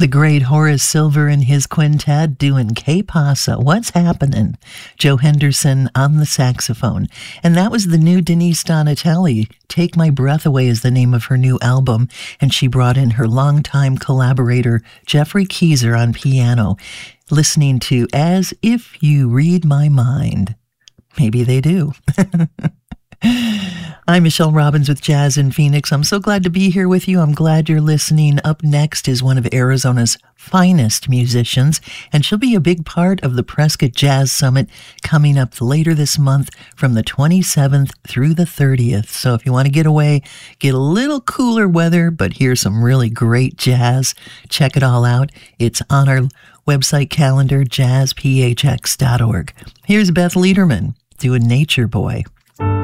The great Horace Silver and his quintet doing Que Pasa, What's Happening? Joe Henderson on the saxophone. And that was the new Denise Donatelli. Take My Breath Away is the name of her new album. And she brought in her longtime collaborator, Jeffrey Keyser, on piano, listening to As If You Read My Mind. Maybe they do. I'm Michelle Robbins with Jazz in Phoenix. I'm so glad to be here with you. I'm glad you're listening. Up next is one of Arizona's finest musicians, and she'll be a big part of the Prescott Jazz Summit coming up later this month from the 27th through the 30th. So if you want to get away, get a little cooler weather, but hear some really great jazz, check it all out. It's on our website calendar, jazzphx.org. Here's Beth Lederman doing Nature Boy.